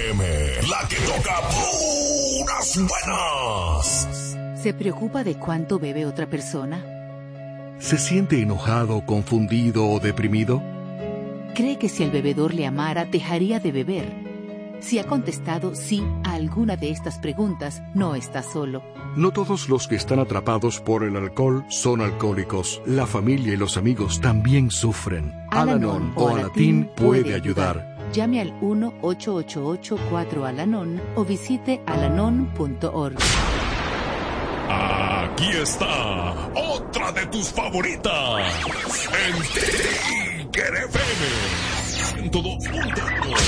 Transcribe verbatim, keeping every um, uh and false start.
M, la que toca puras buenas. ¿Se preocupa de cuánto bebe otra persona? ¿Se siente enojado, confundido o deprimido? ¿Cree que si el bebedor le amara, dejaría de beber? Si ha contestado sí a alguna de estas preguntas, no está solo. No todos los que están atrapados por el alcohol son alcohólicos. La familia y los amigos también sufren. Al-Anon o Alatín puede ayudar. Llame al uno ocho ocho ocho cuatro Al-Anon o visite alanon punto org. Aquí está otra de tus favoritas. En Tiger F M ciento dos punto uno.